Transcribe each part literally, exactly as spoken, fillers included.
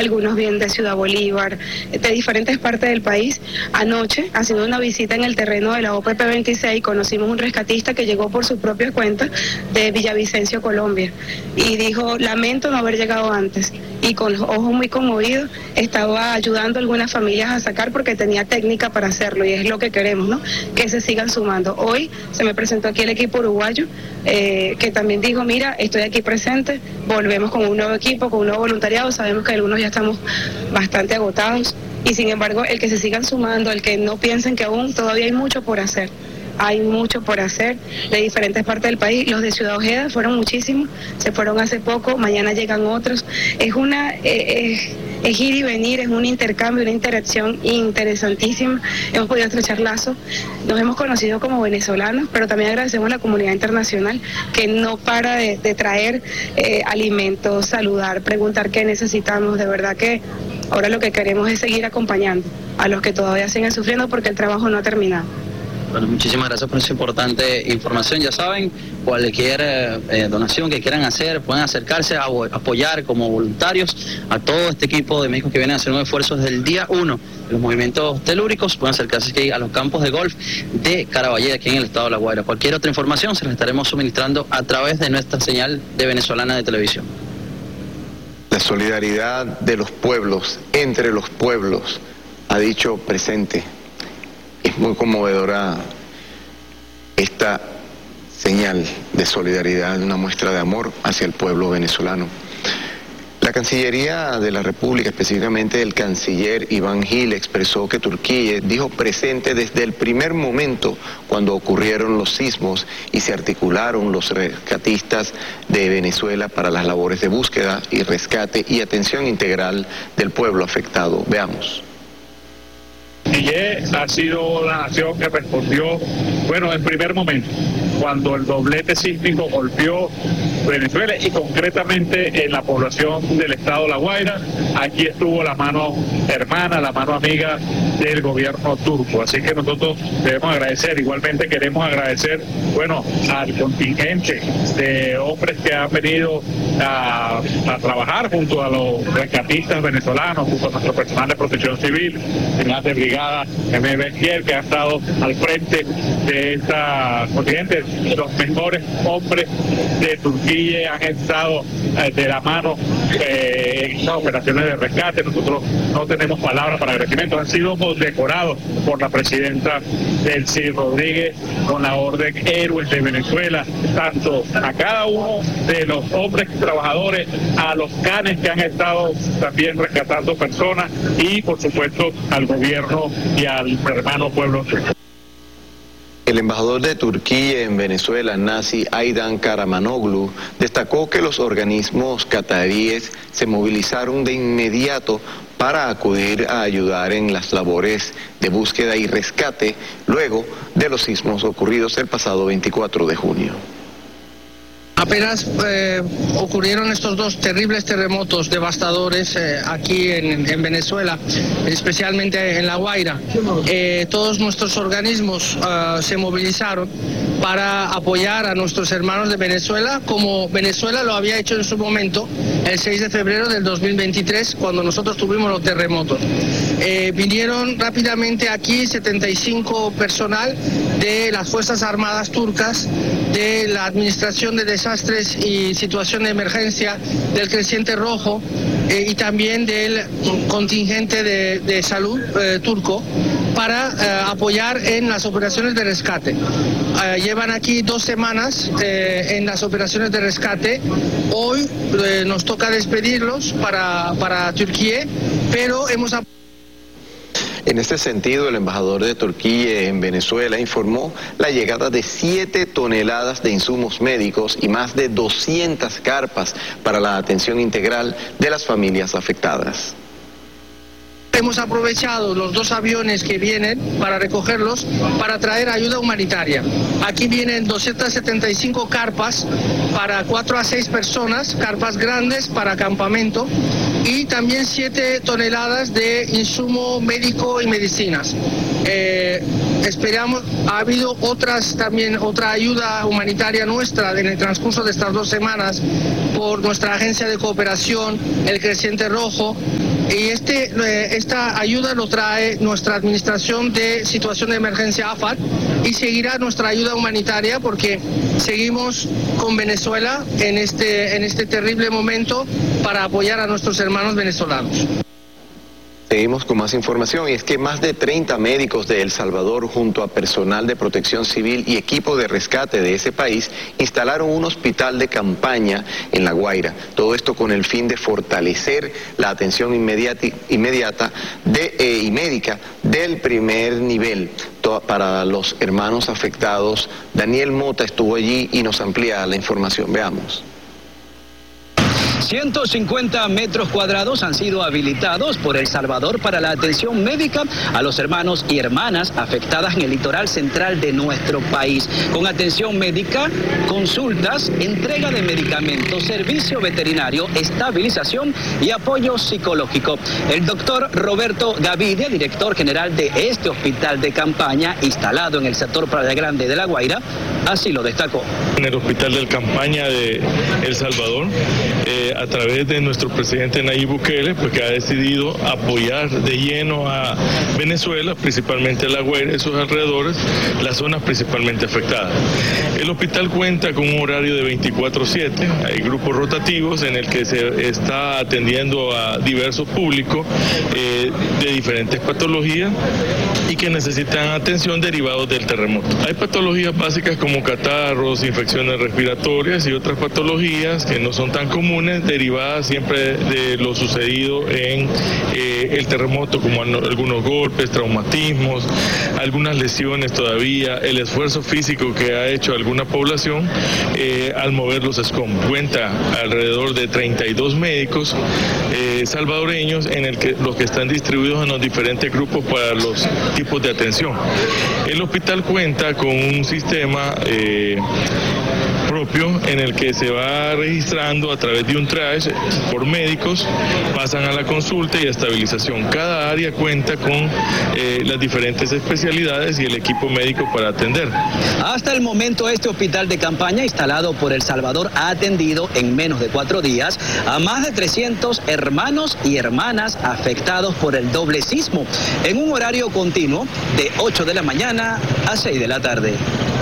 algunos vienen de Ciudad Bolívar, de diferentes partes del país. Anoche, haciendo una visita en el terreno de la O P P veintiséis, conocimos un rescatista que llegó por su propia cuenta de Villavicencio, Colombia, y dijo, lamento no haber llegado antes, y con los ojos muy conmovidos estaba ayudando a algunas familias a sacar porque tenía técnica para hacerlo, y es lo que queremos, ¿no? Que se sigan sumando. Hoy se me presentó aquí el equipo uruguayo, eh, que también dijo, mira, estoy aquí presente, volvemos con un nuevo equipo, con un nuevo voluntariado, sabemos que algunos ya estamos bastante agotados, y sin embargo el que se sigan sumando, el que no piensen que aún todavía hay mucho por hacer. Hay mucho por hacer de diferentes partes del país. Los de Ciudad Ojeda fueron muchísimos, se fueron hace poco, mañana llegan otros. Es una eh, es, es ir y venir, es un intercambio, una interacción interesantísima. Hemos podido estrechar lazos, nos hemos conocido como venezolanos, pero también agradecemos a la comunidad internacional que no para de, de traer eh, alimentos, saludar, preguntar qué necesitamos. De verdad que ahora lo que queremos es seguir acompañando a los que todavía siguen sufriendo porque el trabajo no ha terminado. Bueno, muchísimas gracias por esa importante información. Ya saben, cualquier eh, donación que quieran hacer, pueden acercarse a apoyar como voluntarios a todo este equipo de médicos que vienen a hacer un esfuerzo desde el día uno de los movimientos telúricos. Pueden acercarse aquí a los campos de golf de Caraballeda, aquí en el estado de La Guaira. Cualquier otra información se la estaremos suministrando a través de nuestra señal de venezolana de televisión. La solidaridad de los pueblos, entre los pueblos, ha dicho presente. Es muy conmovedora esta señal de solidaridad, una muestra de amor hacia el pueblo venezolano. La Cancillería de la República, específicamente el canciller Iván Gil, expresó que Turquía dijo presente desde el primer momento cuando ocurrieron los sismos y se articularon los rescatistas de Venezuela para las labores de búsqueda y rescate y atención integral del pueblo afectado. Veamos. Turquía ha sido la nación que respondió, bueno, en primer momento, cuando el doblete sísmico golpeó Venezuela y concretamente en la población del estado de La Guaira. Aquí estuvo la mano hermana, la mano amiga del gobierno turco. Así que nosotros debemos agradecer, igualmente queremos agradecer, bueno, al contingente de hombres que han venido a, a trabajar junto a los rescatistas venezolanos, junto a nuestro personal de protección civil, general de brigada M. Benquier, que ha estado al frente de esta contingente. Los mejores hombres de Turquía han estado eh, de la mano eh, en estas operaciones de rescate. Nosotros no tenemos palabras para agradecimiento. Han sido decorados por la presidenta Delcy Rodríguez con la Orden Héroes de Venezuela, tanto a cada uno de los hombres trabajadores, a los canes que han estado también rescatando personas y por supuesto al gobierno y al hermano pueblo. El embajador de Turquía en Venezuela, Naci Aydan Karamanoglu, destacó que los organismos cataríes se movilizaron de inmediato para acudir a ayudar en las labores de búsqueda y rescate luego de los sismos ocurridos el pasado veinticuatro de junio. Apenas eh, ocurrieron estos dos terribles terremotos devastadores eh, aquí en, en Venezuela, especialmente en La Guaira. Eh, todos nuestros organismos uh, se movilizaron para apoyar a nuestros hermanos de Venezuela, como Venezuela lo había hecho en su momento, el seis de febrero del dos mil veintitrés, cuando nosotros tuvimos los terremotos. Eh, vinieron rápidamente aquí setenta y cinco personal de las Fuerzas Armadas turcas, de la Administración de Desastres y Situación de Emergencia, del Creciente Rojo eh, y también del contingente de, de salud eh, turco para eh, apoyar en las operaciones de rescate. Eh, llevan aquí dos semanas eh, en las operaciones de rescate. Hoy eh, nos toca despedirlos para, para Turquía, pero hemos apoyado. En este sentido, el embajador de Turquía en Venezuela informó la llegada de siete toneladas de insumos médicos y más de doscientas carpas para la atención integral de las familias afectadas. Hemos aprovechado los dos aviones que vienen para recogerlos para traer ayuda humanitaria. Aquí vienen doscientas setenta y cinco carpas para cuatro a seis personas, carpas grandes para campamento. y también siete toneladas de insumo médico y medicinas. Eh, esperamos, ha habido otras también, otra ayuda humanitaria nuestra en el transcurso de estas dos semanas por nuestra agencia de cooperación, el Creciente Rojo, y este, eh, esta ayuda lo trae nuestra administración de situación de emergencia A F A D, y seguirá nuestra ayuda humanitaria porque seguimos con Venezuela en este, en este terrible momento para apoyar a nuestros hermanos venezolanos. Seguimos con más información, y es que más de treinta médicos de El Salvador, junto a personal de protección civil y equipo de rescate de ese país, instalaron un hospital de campaña en La Guaira. Todo esto con el fin de fortalecer la atención inmediata, inmediata de, eh, y médica del primer nivel para los hermanos afectados. Daniel Mota estuvo allí y nos amplía la información. Veamos. ciento cincuenta metros cuadrados han sido habilitados por El Salvador para la atención médica a los hermanos y hermanas afectadas en el litoral central de nuestro país, con atención médica, consultas, entrega de medicamentos, servicio veterinario, estabilización y apoyo psicológico. El doctor Roberto Gavidia, director general de este hospital de campaña instalado en el sector Playa Grande de La Guaira, así lo destacó. En el hospital de campaña de El Salvador, eh, a través de nuestro presidente Nayib Bukele, pues que ha decidido apoyar de lleno a Venezuela, principalmente a La Guaira y sus alrededores, las zonas principalmente afectadas. El hospital cuenta con un horario de veinticuatro siete, hay grupos rotativos en el que se está atendiendo a diversos públicos eh, de diferentes patologías y que necesitan atención derivados del terremoto. Hay patologías básicas como catarros, infecciones respiratorias y otras patologías que no son tan comunes, derivadas siempre de lo sucedido en eh, el terremoto, como algunos golpes, traumatismos, algunas lesiones todavía, el esfuerzo físico que ha hecho alguna población eh, al mover los escombros. Cuenta alrededor de treinta y dos médicos eh, salvadoreños en el que los que están distribuidos en los diferentes grupos para los tipos de atención. El hospital cuenta con un sistema eh, propio en el que se va registrando a través de un triage por médicos, pasan a la consulta y estabilización. Cada área cuenta con eh, las diferentes especialidades y el equipo médico para atender. Hasta el momento, este hospital de campaña instalado por El Salvador ha atendido en menos de cuatro días a más de trescientos hermanos y hermanas afectados por el doble sismo en un horario continuo de ocho de la mañana a seis de la tarde.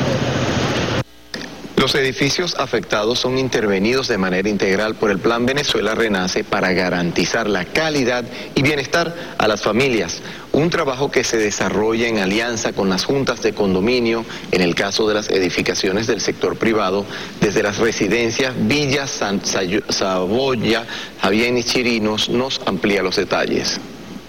Los edificios afectados son intervenidos de manera integral por el Plan Venezuela Renace para garantizar la calidad y bienestar a las familias. Un trabajo que se desarrolla en alianza con las juntas de condominio, en el caso de las edificaciones del sector privado, desde las residencias Villa San Saboya, Javier y Chirinos nos amplía los detalles.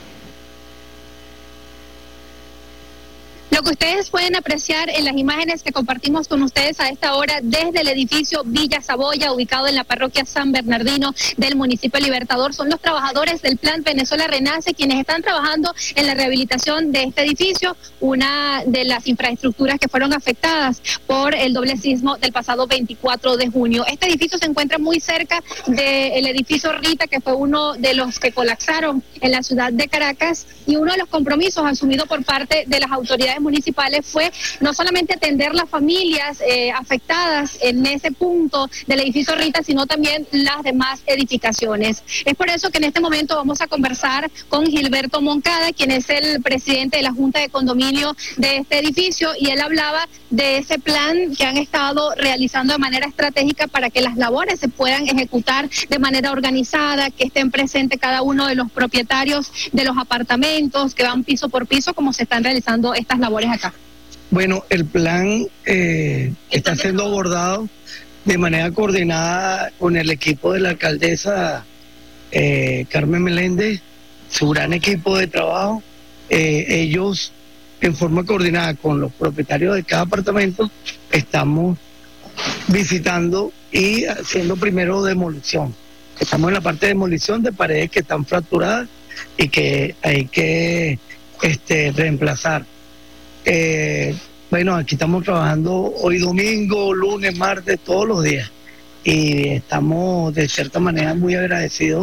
Lo que ustedes pueden apreciar en las imágenes que compartimos con ustedes a esta hora desde el edificio Villa Saboya, ubicado en la parroquia San Bernardino del municipio Libertador, son los trabajadores del Plan Venezuela Renace quienes están trabajando en la rehabilitación de este edificio, una de las infraestructuras que fueron afectadas por el doble sismo del pasado veinticuatro de junio. Este edificio se encuentra muy cerca del edificio Rita, que fue uno de los que colapsaron en la ciudad de Caracas, y uno de los compromisos asumidos por parte de las autoridades municipales fue no solamente atender las familias eh, afectadas en ese punto del edificio Rita, sino también las demás edificaciones. Es por eso que en este momento vamos a conversar con Gilberto Moncada, quien es el presidente de la Junta de Condominio de este edificio, y él hablaba de ese plan que han estado realizando de manera estratégica para que las labores se puedan ejecutar de manera organizada, que estén presentes cada uno de los propietarios de los apartamentos, que van piso por piso, como se están realizando estas labores acá. Bueno, el plan eh, está siendo abordado de manera coordinada con el equipo de la alcaldesa eh, Carmen Meléndez, su gran equipo de trabajo. Eh, ellos, en forma coordinada con los propietarios de cada apartamento, estamos visitando y haciendo primero demolición. Estamos en la parte de demolición de paredes que están fracturadas y que hay que este, reemplazar. Eh, bueno, aquí estamos trabajando hoy domingo, lunes, martes, todos los días, y estamos de cierta manera muy agradecidos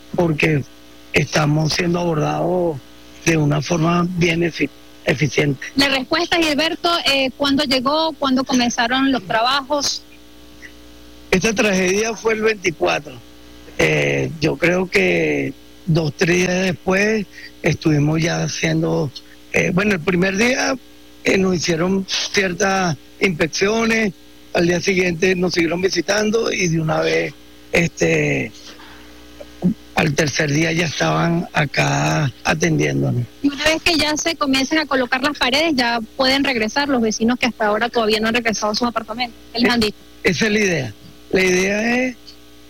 porque estamos siendo abordados de una forma bien efic eficiente. La respuesta, Gilberto, eh, ¿cuándo llegó? ¿Cuándo comenzaron los trabajos? Esta tragedia fue el veinticuatro. Eh, yo creo que dos, tres días después estuvimos ya haciendo, eh, bueno, el primer día eh, nos hicieron ciertas inspecciones, al día siguiente nos siguieron visitando y de una vez, este, al tercer día ya estaban acá atendiéndonos. Y una vez que ya se comiencen a colocar las paredes, ya pueden regresar los vecinos que hasta ahora todavía no han regresado a sus apartamentos. ¿Qué les han dicho? Esa es la idea. La idea es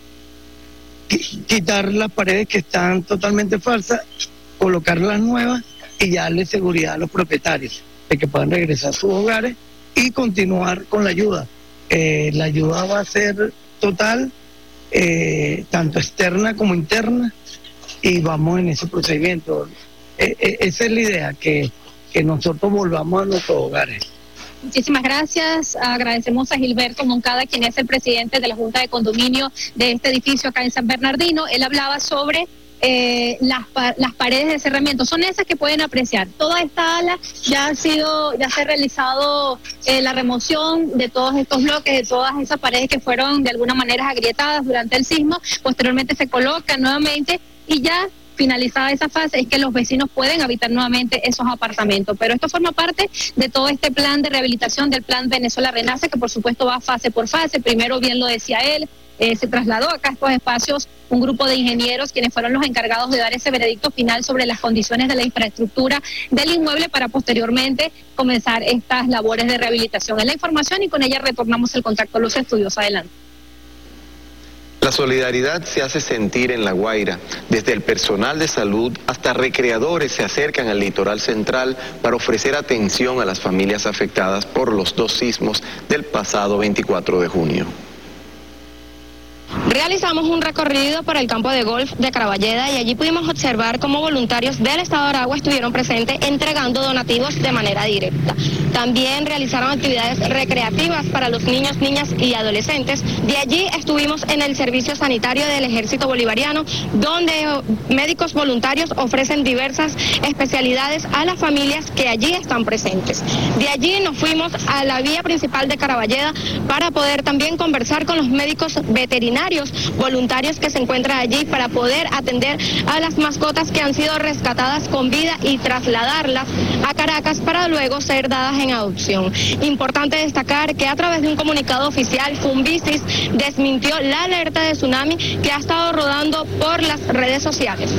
quitar las paredes que están totalmente falsas, colocar las nuevas y darle seguridad a los propietarios de que puedan regresar a sus hogares y continuar con la ayuda. Eh, la ayuda va a ser total, eh, tanto externa como interna, y vamos en ese procedimiento. Eh, eh, esa es la idea, que, que nosotros volvamos a nuestros hogares. Muchísimas gracias. Agradecemos a Gilberto Moncada, quien es el presidente de la Junta de Condominio de este edificio acá en San Bernardino. Él hablaba sobre eh, las, las paredes de cerramiento. Son esas que pueden apreciar. Toda esta ala ya ha sido, ya se ha realizado eh, la remoción de todos estos bloques, de todas esas paredes que fueron de alguna manera agrietadas durante el sismo. Posteriormente se colocan nuevamente y ya finalizada esa fase es que los vecinos pueden habitar nuevamente esos apartamentos. Pero esto forma parte de todo este plan de rehabilitación del Plan Venezuela Renace, que por supuesto va fase por fase. Primero, bien lo decía él, eh, se trasladó acá a estos espacios un grupo de ingenieros quienes fueron los encargados de dar ese veredicto final sobre las condiciones de la infraestructura del inmueble para posteriormente comenzar estas labores de rehabilitación. Es la información y con ella retornamos el contacto a los estudios. Adelante. La solidaridad se hace sentir en La Guaira. Desde el personal de salud hasta recreadores se acercan al litoral central para ofrecer atención a las familias afectadas por los dos sismos del pasado veinticuatro de junio. Realizamos un recorrido por el campo de golf de Caraballeda y allí pudimos observar cómo voluntarios del Estado de Aragua estuvieron presentes entregando donativos de manera directa. También realizaron actividades recreativas para los niños, niñas y adolescentes. De allí estuvimos en el servicio sanitario del Ejército Bolivariano, donde médicos voluntarios ofrecen diversas especialidades a las familias que allí están presentes. De allí nos fuimos a la vía principal de Caraballeda para poder también conversar con los médicos veterinarios voluntarios que se encuentran allí para poder atender a las mascotas que han sido rescatadas con vida y trasladarlas a Caracas para luego ser dadas en adopción. Importante destacar que a través de un comunicado oficial, Funvisis desmintió la alerta de tsunami que ha estado rodando por las redes sociales.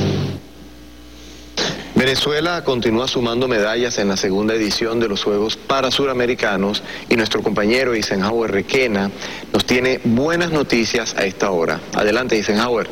Venezuela continúa sumando medallas en la segunda edición de los Juegos Parasuramericanos y nuestro compañero Eisenhower Requena nos tiene buenas noticias a esta hora. Adelante, Eisenhower.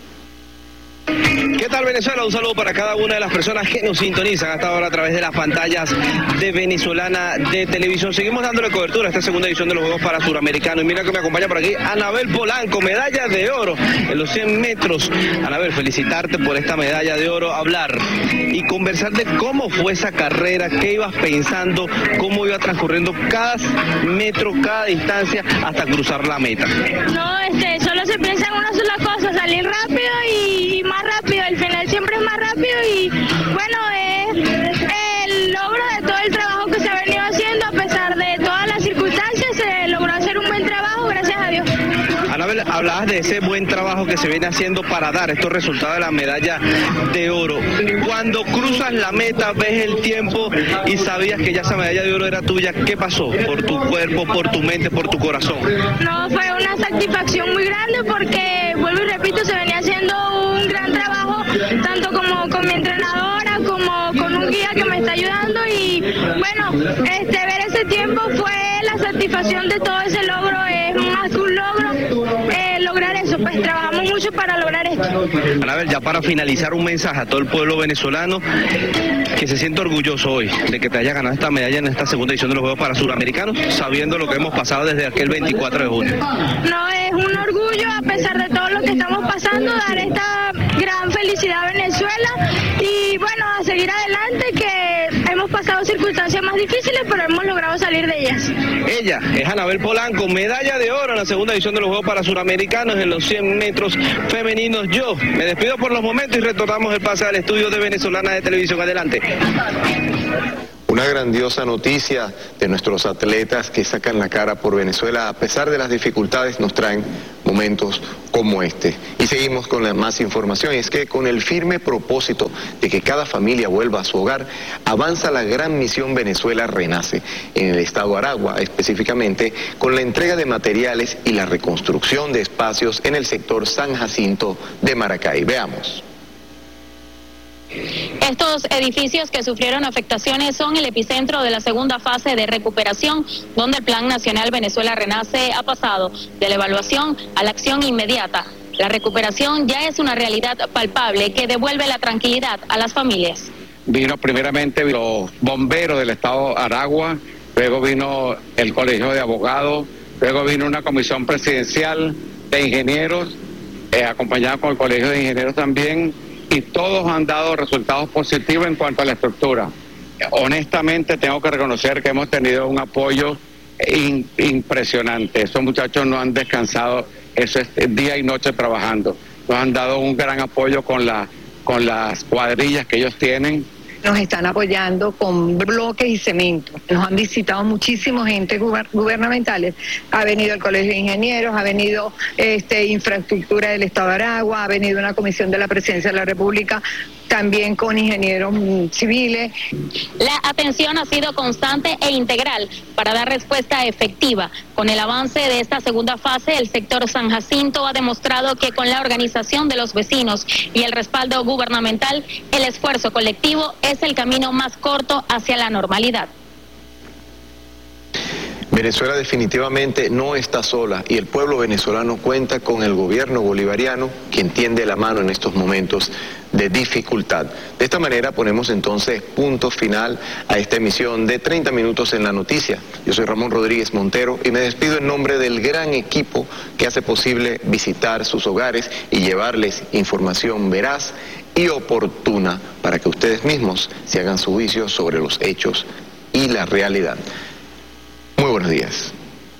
¿Qué tal, Venezuela? Un saludo para cada una de las personas que nos sintonizan hasta ahora a través de las pantallas de Venezolana de Televisión. Seguimos dándole cobertura a esta segunda edición de los Juegos Parasuramericanos. Y mira que me acompaña por aquí Anabel Polanco, medalla de oro en los cien metros. Anabel, felicitarte por esta medalla de oro, hablar y conversar de cómo fue esa carrera, qué ibas pensando, cómo iba transcurriendo cada metro, cada distancia hasta cruzar la meta. No, este, solo se piensa en una sola cosa, salir rápido y más rápido. El final siempre es más rápido y bueno, es el logro de todo el trabajo que se ha venido haciendo. A pesar de todas las circunstancias, se logró hacer un buen trabajo, gracias a Dios. Anabel, hablabas de ese buen trabajo que se viene haciendo para dar estos resultados de la medalla de oro. Cuando cruzas la meta, ves el tiempo y sabías que ya esa medalla de oro era tuya, ¿qué pasó por tu cuerpo, por tu mente, por tu corazón? No, fue una satisfacción muy grande porque, vuelvo y repito, se venía haciendo un gran trabajo, tanto como con mi entrenadora, como con un guía que me está ayudando y bueno, este, ver ese tiempo fue la satisfacción de todo ese logro, es más que un logro, eh, lograr eso, pues trabajamos mucho para lograr esto. Anabel, ya para finalizar, un mensaje a todo el pueblo venezolano que se siente orgulloso hoy de que te haya ganado esta medalla en esta segunda edición de los Juegos Parasuramericanos, sabiendo lo que hemos pasado desde aquel veinticuatro de junio. No, es un orgullo, a pesar de todo lo que estamos pasando, dar esta gran felicidad a Venezuela y bueno, a seguir adelante, que hemos pasado circunstancias más difíciles, pero hemos logrado salir de ellas. Ella es Anabel Polanco, medalla de oro en la segunda edición de los Juegos para Suramericanos en los cien metros femeninos. Yo me despido por los momentos y retornamos el pase al estudio de Venezolana de Televisión. Adelante. Una grandiosa noticia de nuestros atletas que sacan la cara por Venezuela. A pesar de las dificultades, nos traen momentos como este. Y seguimos con la más información. Y es que con el firme propósito de que cada familia vuelva a su hogar, avanza la gran misión Venezuela Renace en el estado Aragua, específicamente con la entrega de materiales y la reconstrucción de espacios en el sector San Jacinto de Maracay. Veamos. Estos edificios que sufrieron afectaciones son el epicentro de la segunda fase de recuperación, donde el Plan Nacional Venezuela Renace ha pasado de la evaluación a la acción inmediata. La recuperación ya es una realidad palpable que devuelve la tranquilidad a las familias. Vino primeramente los bomberos del estado Aragua, luego vino el Colegio de Abogados, luego vino una comisión presidencial de ingenieros, eh, acompañada con el Colegio de Ingenieros también, y todos han dado resultados positivos en cuanto a la estructura. Honestamente tengo que reconocer que hemos tenido un apoyo in, impresionante. Estos muchachos no han descansado, eso es día y noche trabajando. Nos han dado un gran apoyo con, la, con las cuadrillas que ellos tienen. Nos están apoyando con bloques y cemento. Nos han visitado muchísimos entes gubernamentales. Ha venido el Colegio de Ingenieros, ha venido este, Infraestructura del Estado de Aragua, ha venido una comisión de la Presidencia de la República, también con ingenieros civiles. La atención ha sido constante e integral para dar respuesta efectiva. Con el avance de esta segunda fase, el sector San Jacinto ha demostrado que con la organización de los vecinos y el respaldo gubernamental, el esfuerzo colectivo es el camino más corto hacia la normalidad. Venezuela definitivamente no está sola y el pueblo venezolano cuenta con el gobierno bolivariano, quien tiende la mano en estos momentos de dificultad. De esta manera ponemos entonces punto final a esta emisión de treinta minutos en la noticia. Yo soy Ramón Rodríguez Montero y me despido en nombre del gran equipo que hace posible visitar sus hogares y llevarles información veraz y oportuna para que ustedes mismos se hagan su juicio sobre los hechos y la realidad. Muy buenos días.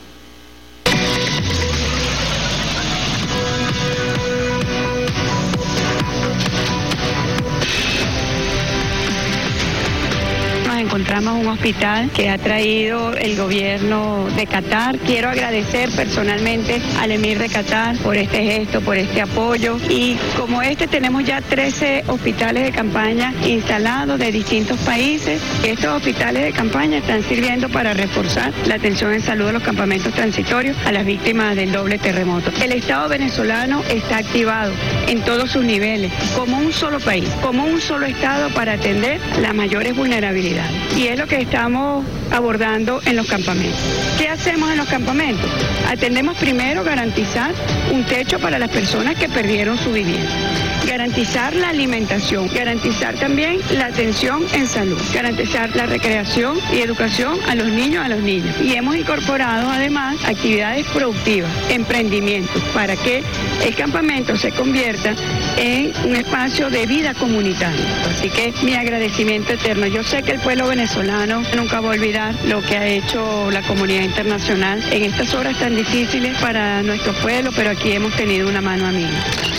Encontramos un hospital que ha traído el gobierno de Qatar. Quiero agradecer personalmente al emir de Qatar por este gesto, por este apoyo. Y como este tenemos ya trece hospitales de campaña instalados de distintos países. Estos hospitales de campaña están sirviendo para reforzar la atención en salud de los campamentos transitorios a las víctimas del doble terremoto. El Estado venezolano está activado en todos sus niveles, como un solo país, como un solo Estado para atender las mayores vulnerabilidades. Y es lo que estamos abordando en los campamentos. ¿Qué hacemos en los campamentos? Atendemos primero garantizar un techo para las personas que perdieron su vivienda, garantizar la alimentación, garantizar también la atención en salud, garantizar la recreación y educación a los niños, a los niños. Y hemos incorporado además actividades productivas, emprendimientos, para que el campamento se convierta en un espacio de vida comunitaria. Así que mi agradecimiento eterno. Yo sé que el pueblo venezolano nunca va a olvidar lo que ha hecho la comunidad internacional en estas horas tan difíciles para nuestro pueblo, pero aquí hemos tenido una mano amiga.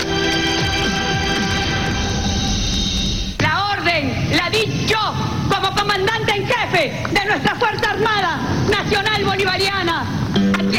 La orden la di yo como comandante en jefe de nuestra Fuerza Armada Nacional Bolivariana.